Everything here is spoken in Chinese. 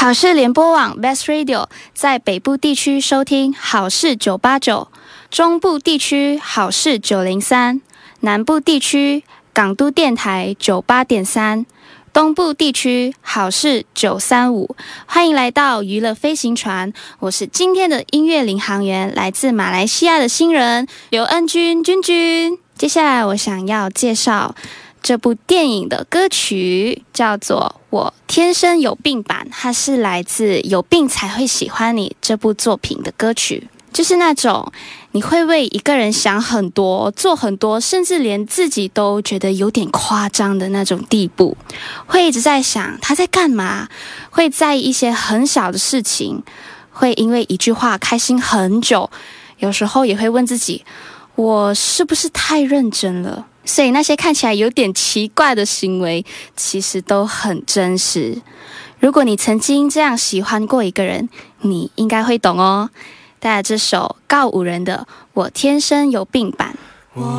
好事联播网 Best Radio 在北部地区收听好事989，中部地区好事903，南部地区港都电台98.3，东部地区好事935。欢迎来到娱乐飞行船，我是今天的音乐领航员，来自马来西亚的新人刘恩君君。接下来我想要介绍这部电影的歌曲，叫做《我天生有病版》，它是来自《有病才会喜欢你》这部作品的歌曲。就是那种你会为一个人想很多，做很多，甚至连自己都觉得有点夸张的那种地步，会一直在想他在干嘛，会在意一些很小的事情，会因为一句话开心很久，有时候也会问自己，我是不是太认真了？所以那些看起来有点奇怪的行为，其实都很真实。如果你曾经这样喜欢过一个人，你应该会懂哦。带来这首告五人的《我天生有病版》。